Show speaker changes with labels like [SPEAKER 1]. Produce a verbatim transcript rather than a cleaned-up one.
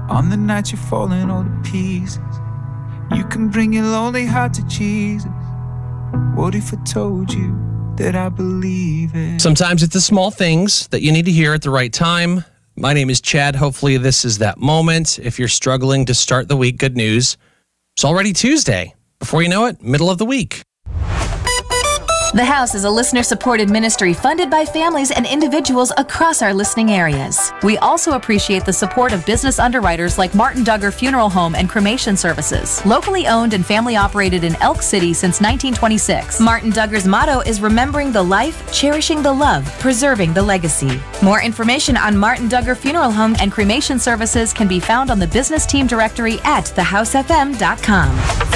[SPEAKER 1] On the night you're falling all to pieces, you can bring your lonely heart to Jesus. What if I told you that I believe it?
[SPEAKER 2] Sometimes it's the small things that you need to hear at the right time. My name is Chad. Hopefully this is that moment. If you're struggling to start the week, good news. It's already Tuesday. Before you know it, middle of the week.
[SPEAKER 3] The House is a listener-supported ministry funded by families and individuals across our listening areas. We also appreciate the support of business underwriters like Martin Duggar Funeral Home and Cremation Services, locally owned and family-operated in Elk City since nineteen twenty-six. Martin Duggar's motto is remembering the life, cherishing the love, preserving the legacy. More information on Martin Duggar Funeral Home and Cremation Services can be found on the business team directory at the house f m dot com.